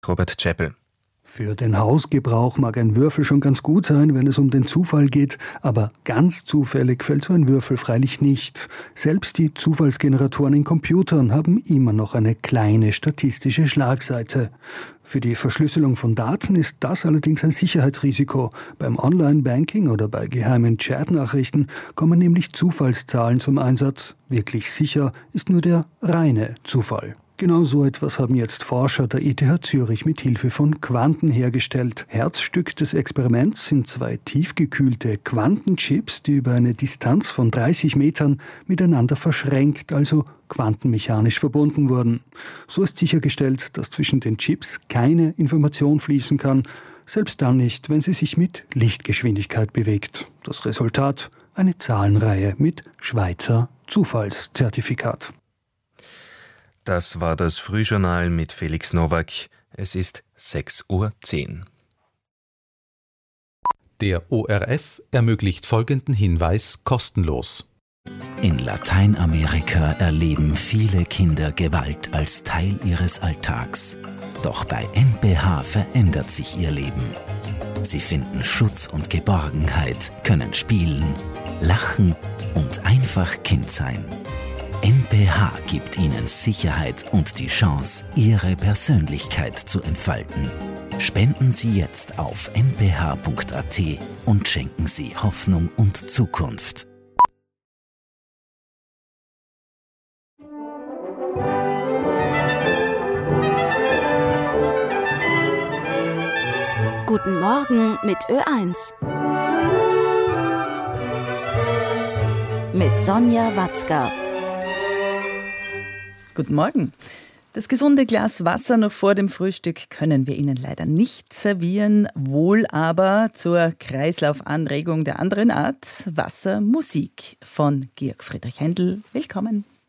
Robert Chappell. Für den Hausgebrauch mag ein Würfel schon ganz gut sein, wenn es um den Zufall geht, aber ganz zufällig fällt so ein Würfel freilich nicht. Selbst die Zufallsgeneratoren in Computern haben immer noch eine kleine statistische Schlagseite. Für die Verschlüsselung von Daten ist das allerdings ein Sicherheitsrisiko. Beim Online-Banking oder bei geheimen Chatnachrichten kommen nämlich Zufallszahlen zum Einsatz. Wirklich sicher ist nur der reine Zufall. Genau so etwas haben jetzt Forscher der ETH Zürich mit Hilfe von Quanten hergestellt. Herzstück des Experiments sind 2 tiefgekühlte Quantenchips, die über eine Distanz von 30 Metern miteinander verschränkt, also quantenmechanisch verbunden wurden. So ist sichergestellt, dass zwischen den Chips keine Information fließen kann, selbst dann nicht, wenn sie sich mit Lichtgeschwindigkeit bewegt. Das Resultat: eine Zahlenreihe mit Schweizer Zufallszertifikat. Das war das Frühjournal mit Felix Nowak. Es ist 6:10 Uhr. Der ORF ermöglicht folgenden Hinweis kostenlos. In Lateinamerika erleben viele Kinder Gewalt als Teil ihres Alltags. Doch bei NPH verändert sich ihr Leben. Sie finden Schutz und Geborgenheit, können spielen, lachen und einfach Kind sein. NPH gibt ihnen Sicherheit und die Chance, ihre Persönlichkeit zu entfalten. Spenden Sie jetzt auf nph.at und schenken Sie Hoffnung und Zukunft. Guten Morgen mit Ö1. Mit Sonja Watzka. Guten Morgen. Das gesunde Glas Wasser noch vor dem Frühstück können wir Ihnen leider nicht servieren, wohl aber zur Kreislaufanregung der anderen Art Wassermusik von Georg Friedrich Händel. Willkommen.